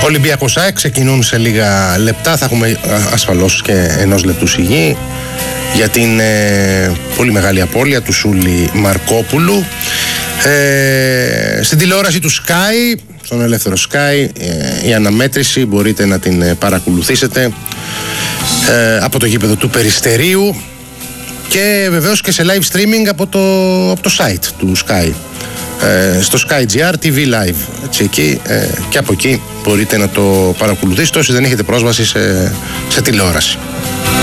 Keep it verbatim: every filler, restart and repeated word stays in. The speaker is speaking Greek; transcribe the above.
Ολυμπιακός ΑΕΚ ξεκινούν σε λίγα λεπτά. Θα έχουμε ασφαλώς και ενός λεπτού σιγή για την ε, πολύ μεγάλη απώλεια του Σούλη Μαρκόπουλου. Ε, στην τηλεόραση του Sky, στον ελεύθερο Sky, ε, η αναμέτρηση μπορείτε να την ε, παρακολουθήσετε ε, από το γήπεδο του Περιστερίου και βεβαίως και σε live streaming από το, από το site του Sky, ε, στο Sky τζι αρ τι βι Live, έτσι, εκεί, ε, και από εκεί μπορείτε να το παρακολουθήσετε όσοι δεν έχετε πρόσβαση σε, σε τηλεόραση.